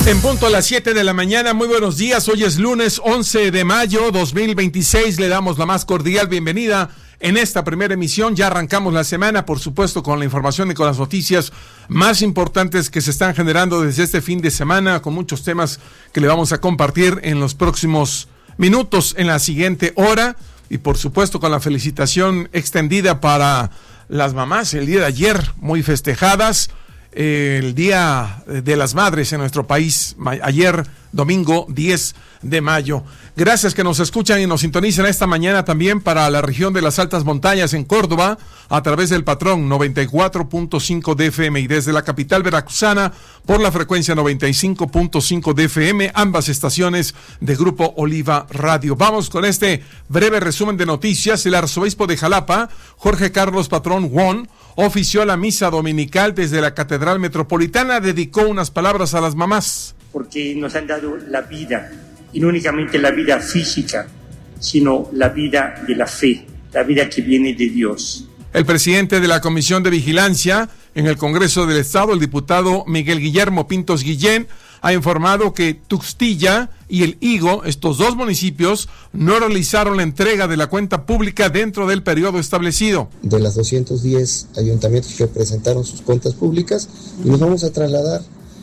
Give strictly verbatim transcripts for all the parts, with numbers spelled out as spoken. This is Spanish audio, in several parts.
En punto a las siete de la mañana, muy buenos días, hoy es lunes once de mayo dos mil veintiséis, le damos la más cordial bienvenida en esta primera emisión. Ya arrancamos la semana, por supuesto, con la información y con las noticias más importantes que se están generando desde este fin de semana, con muchos temas que le vamos a compartir en los próximos minutos, en la siguiente hora, y por supuesto con la felicitación extendida para las mamás, el día de ayer, muy festejadas. El Día de las Madres en nuestro país, ayer domingo diez de mayo. Gracias que nos escuchan y nos sintonizan esta mañana también para la región de las altas montañas en Córdoba a través del patrón noventa y cuatro punto cinco de F M y desde la capital veracruzana por la frecuencia noventa y cinco punto cinco de F M, ambas estaciones de Grupo Oliva Radio. Vamos con este breve resumen de noticias. El arzobispo de Jalapa, Jorge Carlos Patrón Won, ofició la misa dominical desde la Catedral Metropolitana, dedicó unas palabras a las mamás. Porque nos han dado la vida, y no únicamente la vida física, sino la vida de la fe, la vida que viene de Dios. El presidente de la Comisión de Vigilancia en el Congreso del Estado, el diputado Miguel Guillermo Pintos Guillén, ha informado que Tuxtilla y el Higo, estos dos municipios, no realizaron la entrega de la cuenta pública dentro del periodo establecido. De las doscientos diez ayuntamientos que presentaron sus cuentas públicas, y nos vamos a trasladar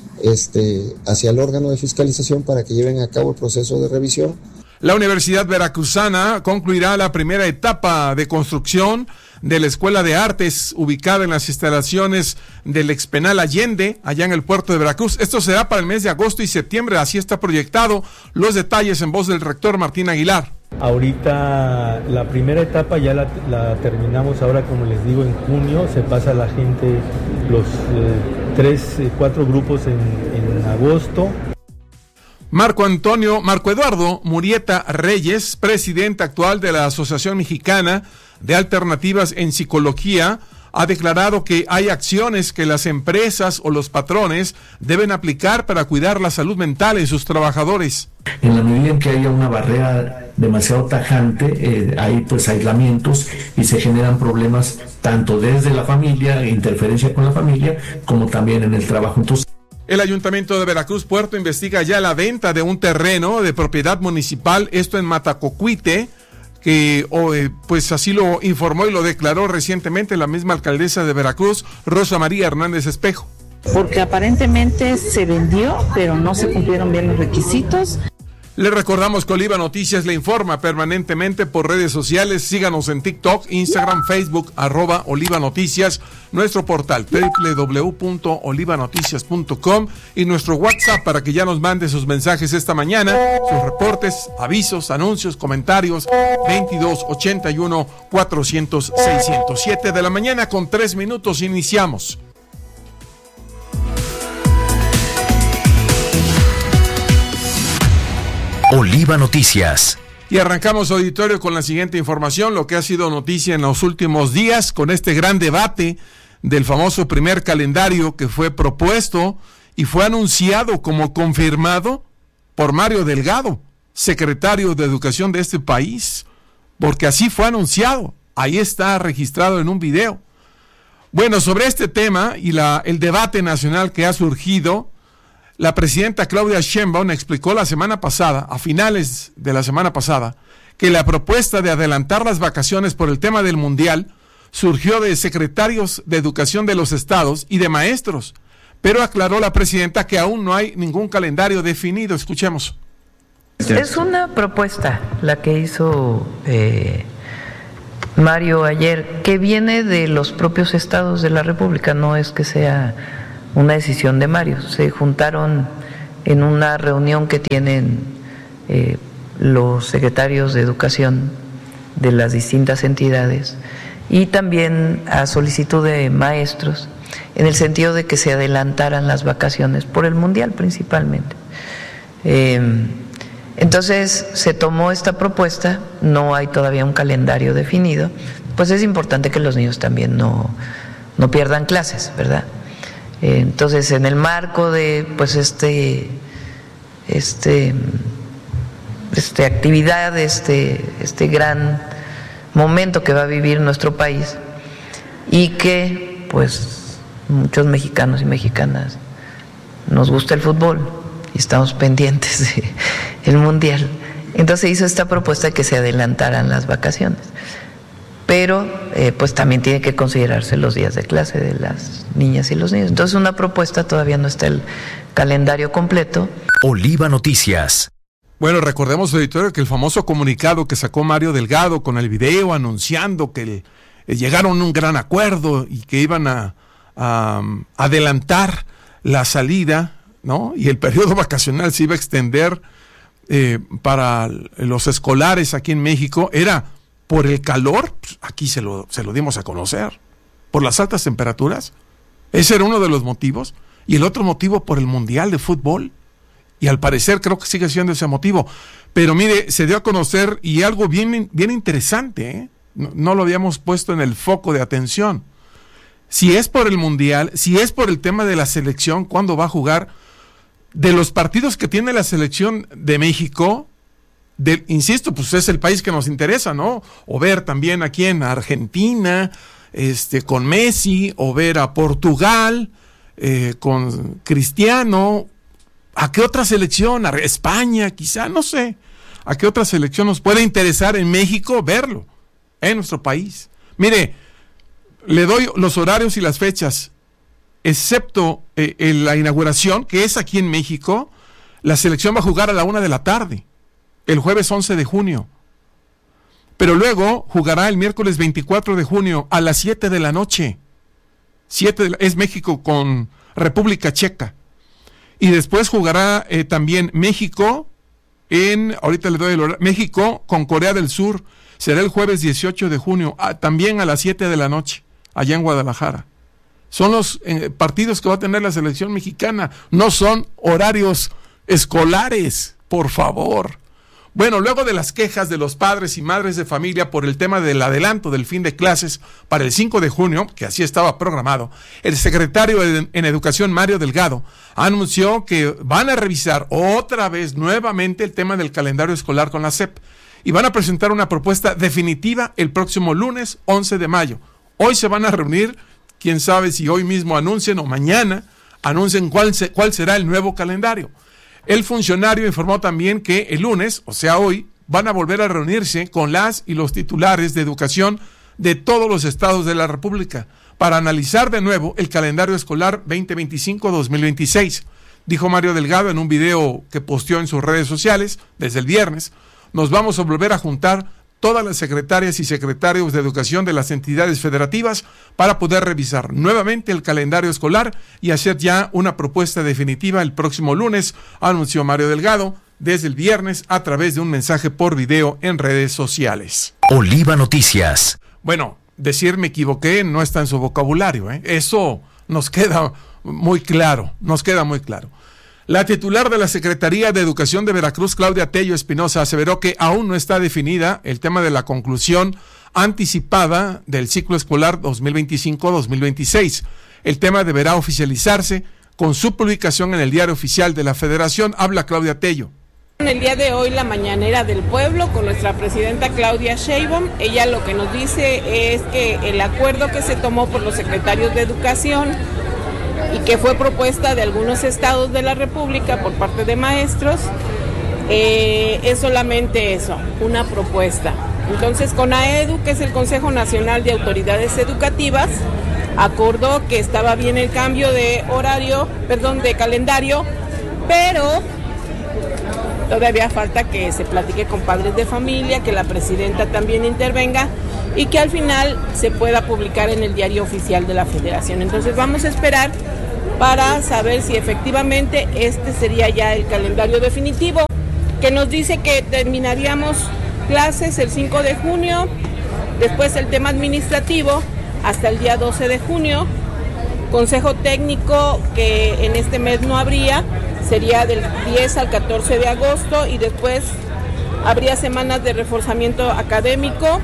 este, hacia el órgano de fiscalización para que lleven a cabo el proceso de revisión. La Universidad Veracruzana concluirá la primera etapa de construcción de la Escuela de Artes ubicada en las instalaciones del Expenal Allende, allá en el puerto de Veracruz. Esto será para el mes de agosto y septiembre, así está proyectado. Los detalles en voz del rector Martín Aguilar. Ahorita la primera etapa ya la, la terminamos ahora, como les digo, en junio. Se pasa la gente, los eh, tres, eh, cuatro grupos en, en agosto. Marco Antonio, Marco Eduardo Murieta Reyes, presidente actual de la Asociación Mexicana de Alternativas en Psicología, ha declarado que hay acciones que las empresas o los patrones deben aplicar para cuidar la salud mental en sus trabajadores. En la medida en que haya una barrera demasiado tajante, eh, hay pues aislamientos y se generan problemas tanto desde la familia, interferencia con la familia, como también en el trabajo. Entonces, el Ayuntamiento de Veracruz Puerto investiga ya la venta de un terreno de propiedad municipal, esto en Matacocuite, que oh, eh, pues así lo informó y lo declaró recientemente la misma alcaldesa de Veracruz, Rosa María Hernández Espejo. Porque aparentemente se vendió, pero no se cumplieron bien los requisitos. Le recordamos que Oliva Noticias le informa permanentemente por redes sociales. Síganos en TikTok, Instagram, Facebook, arroba Oliva Noticias, nuestro portal doble u doble u doble u punto oliva noticias punto com y nuestro WhatsApp para que ya nos mande sus mensajes esta mañana, sus reportes, avisos, anuncios, comentarios, veintidós ochenta y uno cuatrocientos seiscientos. siete de la mañana con tres minutos, iniciamos. Oliva Noticias. Y arrancamos, auditorio, con la siguiente información, lo que ha sido noticia en los últimos días, con este gran debate del famoso primer calendario que fue propuesto y fue anunciado como confirmado por Mario Delgado, secretario de Educación de este país, porque así fue anunciado, ahí está registrado en un video. Bueno, sobre este tema y la, el debate nacional que ha surgido, la presidenta Claudia Sheinbaum explicó la semana pasada, a finales de la semana pasada, que la propuesta de adelantar las vacaciones por el tema del Mundial surgió de secretarios de Educación de los estados y de maestros, pero aclaró la presidenta que aún no hay ningún calendario definido. Escuchemos. Es una propuesta la que hizo eh, Mario ayer, que viene de los propios estados de la República, no es que sea una decisión de Mario. Se juntaron en una reunión que tienen eh, los secretarios de educación de las distintas entidades y también a solicitud de maestros, en el sentido de que se adelantaran las vacaciones por el Mundial principalmente. Eh, entonces se tomó esta propuesta, no hay todavía un calendario definido, pues es importante que los niños también no, no pierdan clases, ¿verdad? Entonces, en el marco de pues este, este, este actividad, este, este gran momento que va a vivir nuestro país y que pues muchos mexicanos y mexicanas nos gusta el fútbol y estamos pendientes del Mundial. Entonces hizo esta propuesta de que se adelantaran las vacaciones. Pero eh, pues también tiene que considerarse los días de clase de las niñas y los niños. Entonces una propuesta, todavía no está el calendario completo. Oliva Noticias. Bueno, recordemos, auditorio, que el famoso comunicado que sacó Mario Delgado con el video anunciando que el, eh, llegaron a un gran acuerdo y que iban a, a um, adelantar la salida, ¿no? Y el periodo vacacional se iba a extender eh, para los escolares aquí en México, era por el calor. Pues aquí se lo, se lo dimos a conocer, por las altas temperaturas. Ese era uno de los motivos. Y el otro motivo por el Mundial de Fútbol. Y al parecer creo que sigue siendo ese motivo. Pero mire, se dio a conocer y algo bien, bien interesante, ¿eh? No, no lo habíamos puesto en el foco de atención. Si es por el Mundial, si es por el tema de la selección, ¿cuándo va a jugar? De los partidos que tiene la selección de México, de, insisto, pues es el país que nos interesa, ¿no? O ver también aquí en Argentina, este, con Messi, o ver a Portugal, eh, con Cristiano. ¿A qué otra selección? ¿A España, quizá? No sé. ¿A qué otra selección nos puede interesar en México verlo? En nuestro país. Mire, le doy los horarios y las fechas, excepto eh, en la inauguración, que es aquí en México. La selección va a jugar a la una de la tarde, el jueves once de junio. Pero luego jugará el miércoles veinticuatro de junio a las siete de la noche. siete de la, es México con República Checa. Y después jugará eh, también México en, ahorita le doy el horario, México con Corea del Sur. Será el jueves dieciocho de junio, a, también a las siete de la noche, allá en Guadalajara. Son los eh, partidos que va a tener la selección mexicana, no son horarios escolares, por favor. Bueno, luego de las quejas de los padres y madres de familia por el tema del adelanto del fin de clases para el cinco de junio, que así estaba programado, el secretario en Educación, Mario Delgado, anunció que van a revisar otra vez nuevamente el tema del calendario escolar con la S E P y van a presentar una propuesta definitiva el próximo lunes once de mayo. Hoy se van a reunir, quién sabe si hoy mismo anuncien o mañana anuncien cuál, se, cuál será el nuevo calendario. El funcionario informó también que el lunes, o sea hoy, van a volver a reunirse con las y los titulares de educación de todos los estados de la República para analizar de nuevo el calendario escolar veinte veinticinco a dos mil veintiséis. Dijo Mario Delgado en un video que posteó en sus redes sociales desde el viernes: nos vamos a volver a juntar todas las secretarias y secretarios de educación de las entidades federativas para poder revisar nuevamente el calendario escolar y hacer ya una propuesta definitiva el próximo lunes, anunció Mario Delgado desde el viernes a través de un mensaje por video en redes sociales. Oliva Noticias. Bueno, decir me equivoqué no está en su vocabulario, ¿eh? Eso nos queda muy claro, nos queda muy claro. La titular de la Secretaría de Educación de Veracruz, Claudia Tello Espinosa, aseveró que aún no está definida el tema de la conclusión anticipada del ciclo escolar dos mil veinticinco a dos mil veintiséis. El tema deberá oficializarse con su publicación en el Diario Oficial de la Federación. Habla Claudia Tello. En el día de hoy, la mañanera del pueblo con nuestra presidenta Claudia Sheinbaum, ella lo que nos dice es que el acuerdo que se tomó por los secretarios de Educación y que fue propuesta de algunos estados de la República por parte de maestros, eh, es solamente eso, una propuesta. Entonces, CONAEDU, que es el Consejo Nacional de Autoridades Educativas, acordó que estaba bien el cambio de horario, perdón, de calendario, pero todavía falta que se platique con padres de familia, que la presidenta también intervenga y que al final se pueda publicar en el Diario Oficial de la Federación. Entonces vamos a esperar para saber si efectivamente este sería ya el calendario definitivo, que nos dice que terminaríamos clases el cinco de junio, después el tema administrativo hasta el día doce de junio, consejo técnico que en este mes no habría, sería del diez al catorce de agosto y después habría semanas de reforzamiento académico.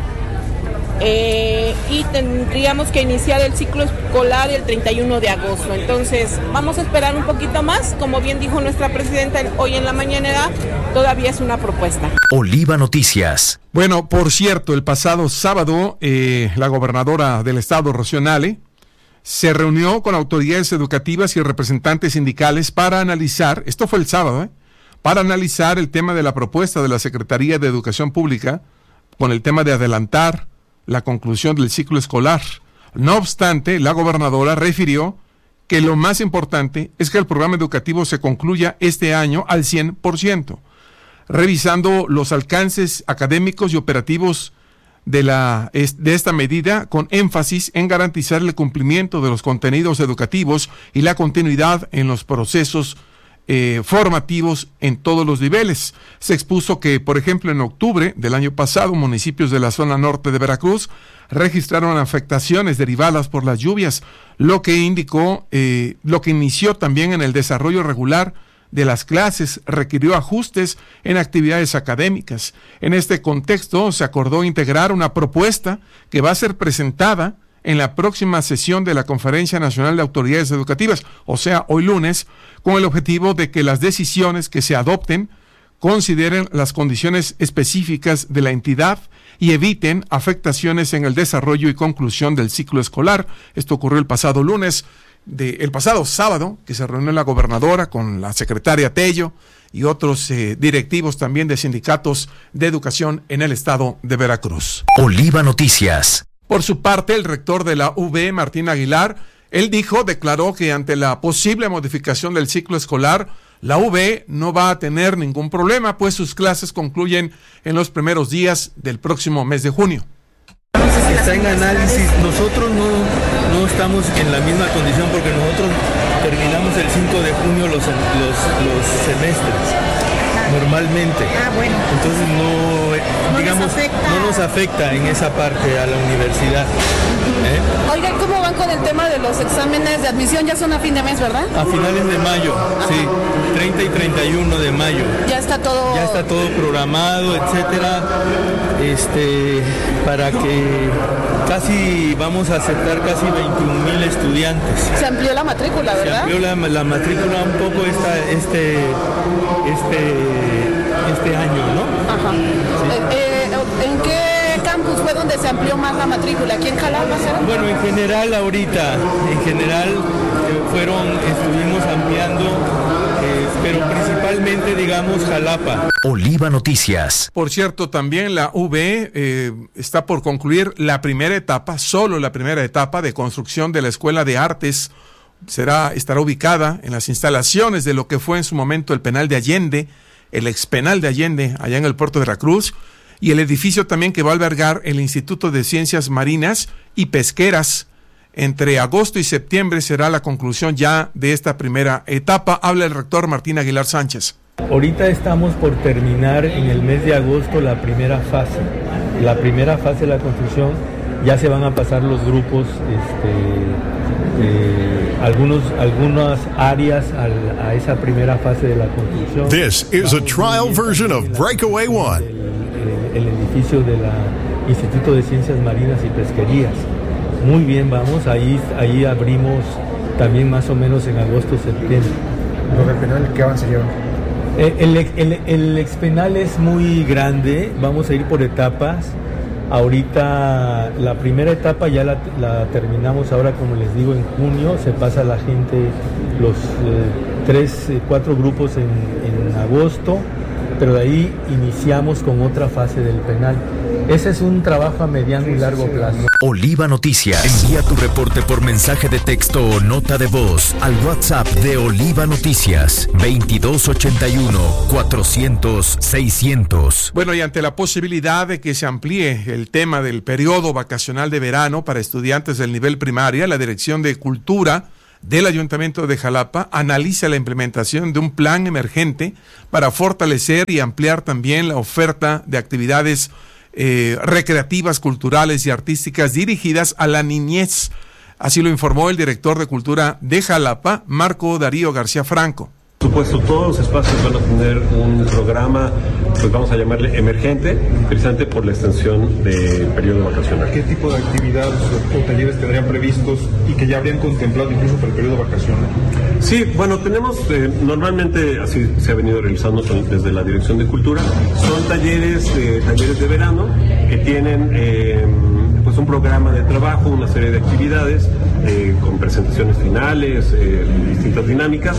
Eh, y tendríamos que iniciar el ciclo escolar el treinta y uno de agosto. Entonces vamos a esperar un poquito más. Como bien dijo nuestra presidenta hoy en la mañanera, todavía es una propuesta. Oliva Noticias. Bueno, por cierto, el pasado sábado eh, la gobernadora del estado, Rocío Nale, se reunió con autoridades educativas y representantes sindicales para analizar, esto fue el sábado, ¿eh? para analizar el tema de la propuesta de la Secretaría de Educación Pública con el tema de adelantar la conclusión del ciclo escolar. No obstante, la gobernadora refirió que lo más importante es que el programa educativo se concluya este año al cien por ciento, revisando los alcances académicos y operativos de, la, de esta medida, con énfasis en garantizar el cumplimiento de los contenidos educativos y la continuidad en los procesos eh, formativos en todos los niveles. Se expuso que, por ejemplo, en octubre del año pasado, municipios de la zona norte de Veracruz registraron afectaciones derivadas por las lluvias, lo que indicó, eh, lo que inició también en el desarrollo regular de las clases, requirió ajustes en actividades académicas. En este contexto, se acordó integrar una propuesta que va a ser presentada en la próxima sesión de la Conferencia Nacional de Autoridades Educativas, o sea, hoy lunes, con el objetivo de que las decisiones que se adopten consideren las condiciones específicas de la entidad y eviten afectaciones en el desarrollo y conclusión del ciclo escolar. Esto ocurrió el pasado lunes. De, el pasado sábado, que se reunió la gobernadora con la secretaria Tello y otros eh, directivos también de sindicatos de educación en el estado de Veracruz. Oliva Noticias. Por su parte, el rector de la U B, Martín Aguilar, él dijo, declaró que ante la posible modificación del ciclo escolar, la U B no va a tener ningún problema, pues sus clases concluyen en los primeros días del próximo mes de junio. Está en análisis. Nosotros no, no estamos en la misma condición porque nosotros terminamos el cinco de junio los, los, los semestres, normalmente. Ah, bueno. Entonces no, no digamos, nos afecta. no nos afecta en esa parte a la universidad. ¿Eh? Oigan, ¿cómo van con el tema de los exámenes de admisión? Ya son a fin de mes, ¿verdad? A finales de mayo, ajá, sí, treinta y treinta y uno de mayo. Ya está todo... Ya está todo programado, etcétera, este, para que casi vamos a aceptar casi veintiún mil estudiantes. Se amplió la matrícula, ¿verdad? Se amplió la, la matrícula un poco esta, este, este, este año, ¿no? Ajá. Sí. Eh, eh, ¿En qué campus fue donde se amplió más la matrícula? ¿Aquí en Jalapa será? Bueno, en general ahorita, en general eh, fueron, estuvimos ampliando, eh, pero principalmente, digamos, Jalapa. Oliva Noticias. Por cierto, también la U B eh, está por concluir la primera etapa, solo la primera etapa de construcción de la Escuela de Artes. Será, estará ubicada en las instalaciones de lo que fue en su momento el penal de Allende, el expenal de Allende, allá en el puerto de Veracruz, y el edificio también que va a albergar el Instituto de Ciencias Marinas y Pesqueras. Entre agosto y septiembre será la conclusión ya de esta primera etapa. Habla el rector Martín Aguilar Sánchez. Ahorita estamos por terminar en el mes de agosto la primera fase. La primera fase de la construcción, ya se van a pasar los grupos, este, eh, algunos, algunas áreas al, a esa primera fase de la construcción. This is a trial version of Breakaway One. El, el, el edificio del Instituto de Ciencias Marinas y Pesquerías. Muy bien, vamos, ahí, ahí abrimos también más o menos en agosto, septiembre. ¿Lo del penal qué avance lleva? El, el, el, el expenal es muy grande, vamos a ir por etapas. Ahorita la primera etapa ya la, la terminamos ahora, como les digo, en junio. Se pasa la gente, los eh, tres, eh, cuatro grupos en, en agosto, pero de ahí iniciamos con otra fase del penal. Ese es un trabajo a mediano y largo plazo. Oliva Noticias. Envía tu reporte por mensaje de texto o nota de voz al WhatsApp de Oliva Noticias veintidós ochenta y uno cuatrocientos seiscientos. Bueno, y ante la posibilidad de que se amplíe el tema del periodo vacacional de verano para estudiantes del nivel primaria, la Dirección de Cultura del Ayuntamiento de Jalapa analiza la implementación de un plan emergente para fortalecer y ampliar también la oferta de actividades Eh, recreativas, culturales y artísticas dirigidas a la niñez. Así lo informó el director de Cultura de Jalapa, Marco Darío García Franco. Por supuesto, todos los espacios van a tener un programa, pues vamos a llamarle emergente, precisamente por la extensión del periodo vacacional. ¿Qué tipo de actividades o talleres tendrían previstos y que ya habrían contemplado incluso para el periodo vacacional? Sí, bueno, tenemos, eh, normalmente así se ha venido realizando desde la Dirección de Cultura, son talleres, eh, talleres de verano que tienen eh, pues pues un programa de trabajo, una serie de actividades eh, con presentaciones finales, eh, distintas dinámicas.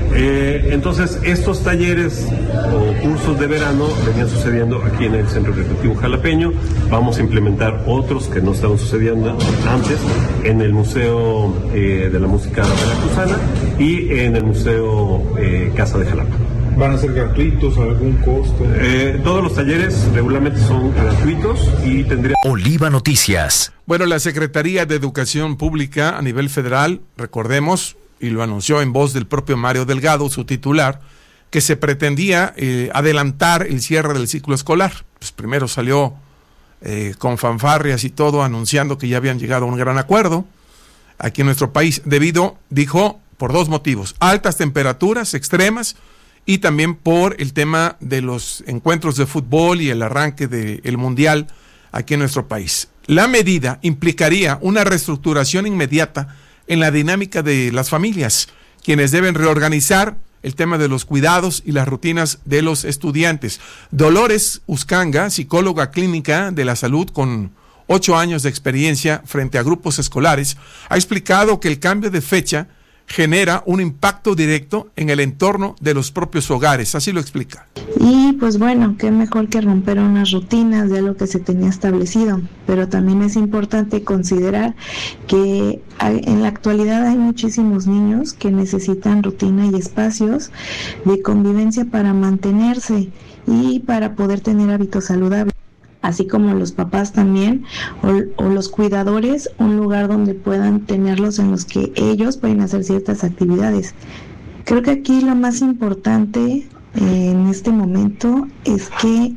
Eh, entonces, estos talleres o cursos de verano venían sucediendo aquí en el Centro Recreativo Jalapeño. Vamos a implementar otros que no estaban sucediendo antes en el Museo eh, de la Música Veracruzana y en el Museo eh, Casa de Jalapa. ¿Van a ser gratuitos? ¿Algún costo? Eh, todos los talleres regularmente son gratuitos y tendría... Oliva Noticias. Bueno, la Secretaría de Educación Pública a nivel federal, recordemos, y lo anunció en voz del propio Mario Delgado, su titular, que se pretendía eh, adelantar el cierre del ciclo escolar. Pues primero salió eh, con fanfarrias y todo, anunciando que ya habían llegado a un gran acuerdo aquí en nuestro país, debido, dijo, por dos motivos: altas temperaturas extremas y también por el tema de los encuentros de fútbol y el arranque del Mundial aquí en nuestro país. La medida implicaría una reestructuración inmediata en la dinámica de las familias, quienes deben reorganizar el tema de los cuidados y las rutinas de los estudiantes. Dolores Uscanga, psicóloga clínica de la salud con ocho años de experiencia frente a grupos escolares, ha explicado que el cambio de fecha genera un impacto directo en el entorno de los propios hogares, así lo explica. Y pues bueno, qué mejor que romper unas rutinas de lo que se tenía establecido, pero también es importante considerar que hay, en la actualidad hay muchísimos niños que necesitan rutina y espacios de convivencia para mantenerse y para poder tener hábitos saludables, así como los papás también, o, o los cuidadores, un lugar donde puedan tenerlos en los que ellos pueden hacer ciertas actividades. Creo que aquí lo más importante eh, en este momento es que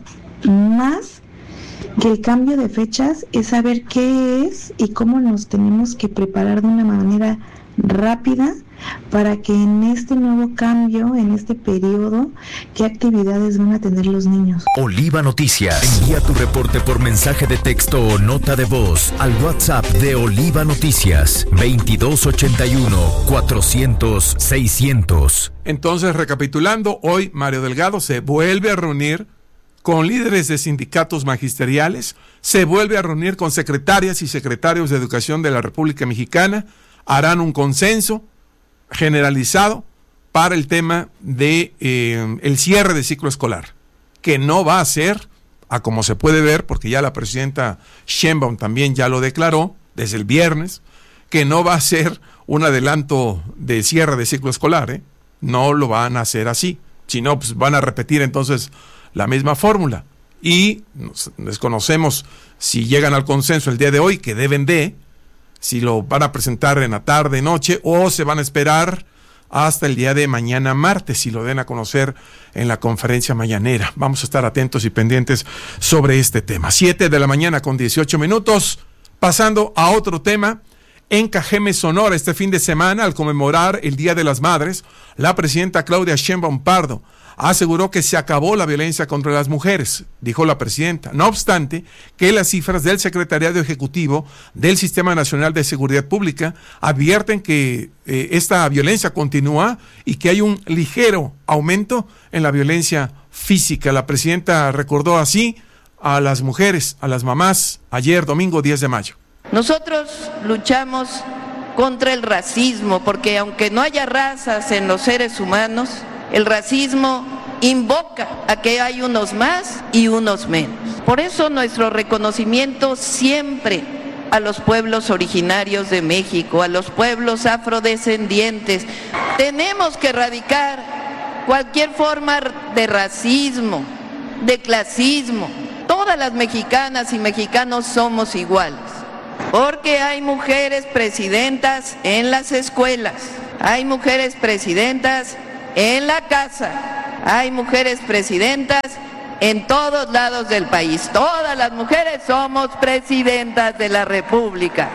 más que el cambio de fechas es saber qué es y cómo nos tenemos que preparar de una manera rápida para que en este nuevo cambio, en este periodo, qué actividades van a tener los niños. Oliva Noticias. Envía tu reporte por mensaje de texto o nota de voz al WhatsApp de Oliva Noticias veintidós ochenta y uno cuatrocientos seiscientos. Entonces, recapitulando, hoy Mario Delgado se vuelve a reunir con líderes de sindicatos magisteriales, se vuelve a reunir con secretarias y secretarios de Educación de la República Mexicana, harán un consenso generalizado para el tema de eh, el cierre de ciclo escolar, que no va a ser, a como se puede ver, porque ya la presidenta Sheinbaum también ya lo declaró desde el viernes, que no va a ser un adelanto de cierre de ciclo escolar, ¿eh? No lo van a hacer así, sino pues van a repetir entonces la misma fórmula, y nos desconocemos si llegan al consenso el día de hoy, que deben de, si lo van a presentar en la tarde, noche, o se van a esperar hasta el día de mañana martes, si lo den a conocer en la conferencia mañanera. Vamos a estar atentos y pendientes sobre este tema. Siete de la mañana con dieciocho minutos, pasando a otro tema. En Cajeme, Sonora, este fin de semana, al conmemorar el Día de las Madres, la presidenta Claudia Sheinbaum Pardo aseguró que se acabó la violencia contra las mujeres, dijo la presidenta. No obstante, que las cifras del Secretariado Ejecutivo del Sistema Nacional de Seguridad Pública advierten que eh, esta violencia continúa y que hay un ligero aumento en la violencia física. La presidenta recordó así a las mujeres, a las mamás, ayer domingo diez de mayo. Nosotros luchamos contra el racismo, porque aunque no haya razas en los seres humanos, el racismo invoca a que hay unos más y unos menos. Por eso nuestro reconocimiento siempre a los pueblos originarios de México, a los pueblos afrodescendientes. Tenemos que erradicar cualquier forma de racismo, de clasismo. Todas las mexicanas y mexicanos somos iguales, porque hay mujeres presidentas en las escuelas, hay mujeres presidentas en la casa, hay mujeres presidentas en todos lados del país. Todas las mujeres somos presidentas de la República.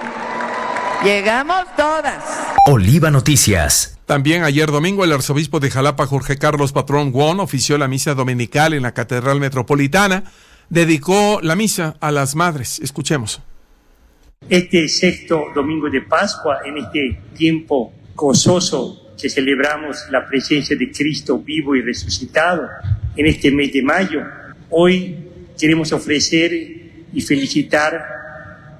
Llegamos todas. Oliva Noticias. También ayer domingo el arzobispo de Jalapa, Jorge Carlos Patrón Wong, ofició la misa dominical en la Catedral Metropolitana. Dedicó la misa a las madres. Escuchemos. Este sexto domingo de Pascua, en este tiempo gozoso que celebramos la presencia de Cristo vivo y resucitado, en este mes de mayo, hoy queremos ofrecer y felicitar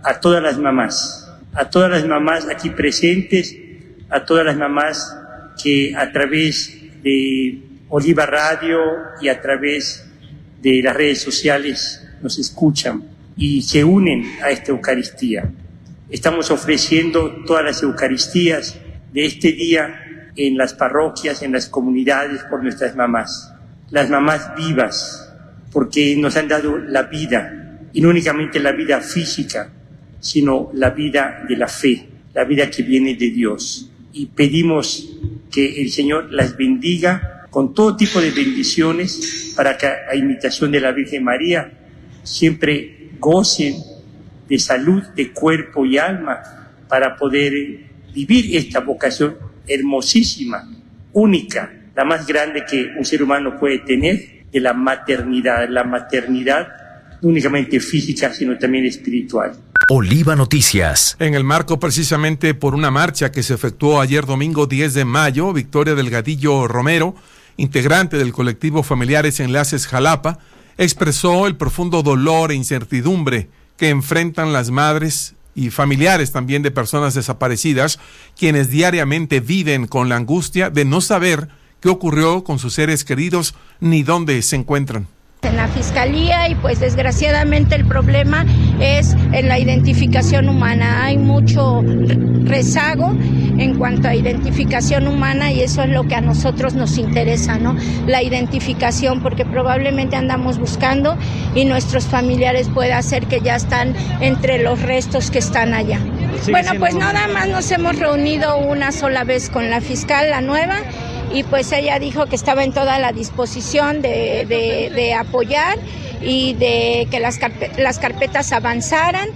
a todas las mamás, a todas las mamás aquí presentes, a todas las mamás que a través de Oliva Radio y a través de las redes sociales nos escuchan y se unen a esta Eucaristía. Estamos ofreciendo todas las Eucaristías de este día en las parroquias, en las comunidades, por nuestras mamás. Las mamás vivas, porque nos han dado la vida, y no únicamente la vida física, sino la vida de la fe, la vida que viene de Dios. Y pedimos que el Señor las bendiga con todo tipo de bendiciones para que, a imitación de la Virgen María, siempre gocen de salud de cuerpo y alma para poder vivir esta vocación hermosísima, única, la más grande que un ser humano puede tener, de la maternidad, la maternidad no únicamente física, sino también espiritual. Oliva Noticias. En el marco precisamente por una marcha que se efectuó ayer domingo diez de mayo, Victoria Delgadillo Romero, integrante del colectivo Familiares Enlaces Jalapa, expresó el profundo dolor e incertidumbre que enfrentan las madres y familiares también de personas desaparecidas, quienes diariamente viven con la angustia de no saber qué ocurrió con sus seres queridos ni dónde se encuentran. En la Fiscalía, y pues desgraciadamente el problema es en la identificación humana. Hay mucho rezago en cuanto a identificación humana y eso es lo que a nosotros nos interesa, ¿no? La identificación, porque probablemente andamos buscando y nuestros familiares pueda ser que ya están entre los restos que están allá. Sí, bueno, pues nada más nos hemos reunido una sola vez con la fiscal, la nueva, y pues ella dijo que estaba en toda la disposición de, de, de apoyar y de que las, carpe- las carpetas avanzaran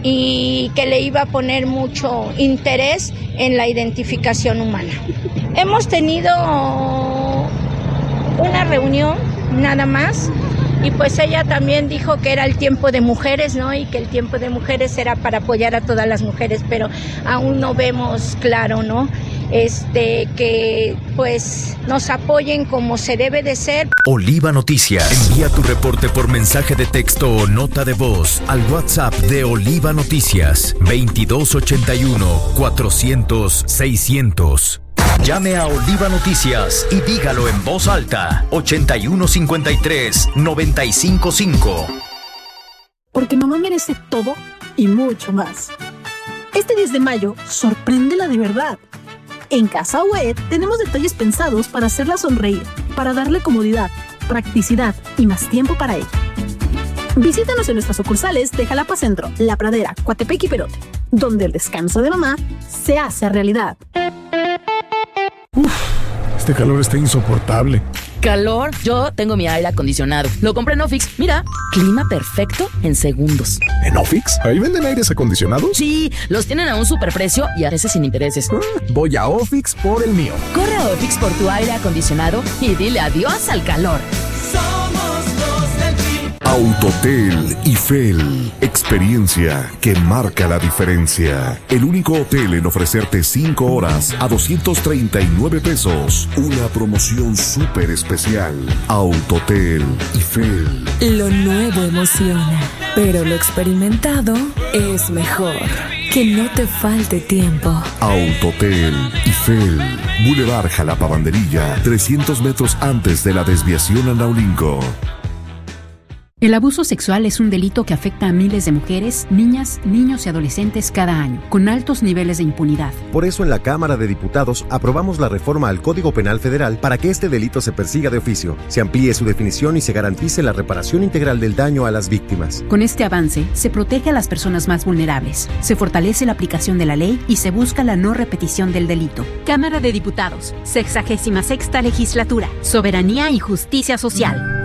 y que le iba a poner mucho interés en la identificación humana. Hemos tenido una reunión nada más y pues ella también dijo que era el tiempo de mujeres, ¿no? Y que el tiempo de mujeres era para apoyar a todas las mujeres, pero aún no vemos claro, ¿no? Este, que pues nos apoyen como se debe de ser. Oliva Noticias. Envía tu reporte por mensaje de texto o nota de voz al WhatsApp de Oliva Noticias veintidós ochenta y uno cuatrocientos seiscientos. Llame a Oliva Noticias y dígalo en voz alta. ochenta y uno cincuenta y tres noventa y cinco cinco. Porque mamá merece todo y mucho más. Este diez de mayo, sorpréndela de verdad. En Casa Wet tenemos detalles pensados para hacerla sonreír, para darle comodidad, practicidad y más tiempo para ella. Visítanos en nuestras sucursales de Jalapa Centro, La Pradera, Coatepec y Perote, donde el descanso de mamá se hace realidad. Uf, este calor está insoportable. ¿Calor? Yo tengo mi aire acondicionado. Lo compré en Ofix. Mira, clima perfecto en segundos. ¿En Ofix? ¿Ahí venden aires acondicionados? Sí, los tienen a un superprecio y a veces sin intereses. Ah, voy a Ofix por el mío. Corre a Ofix por tu aire acondicionado y dile adiós al calor. Somos los del clima. Autotel Ifel. Experiencia que marca la diferencia. El único hotel en ofrecerte cinco horas a doscientos treinta y nueve pesos. Una promoción súper especial. Autotel Ifel. Lo nuevo emociona, pero lo experimentado es mejor. Que no te falte tiempo. Autotel Ifel. Boulevard Jalapa Banderilla, trescientos metros antes de la desviación a Naulinco. El abuso sexual es un delito que afecta a miles de mujeres, niñas, niños y adolescentes cada año, con altos niveles de impunidad. Por eso en la Cámara de Diputados aprobamos la reforma al Código Penal Federal para que este delito se persiga de oficio, se amplíe su definición y se garantice la reparación integral del daño a las víctimas. Con este avance, se protege a las personas más vulnerables, se fortalece la aplicación de la ley y se busca la no repetición del delito. Cámara de Diputados, sexagésima sexta legislatura, Soberanía y Justicia Social.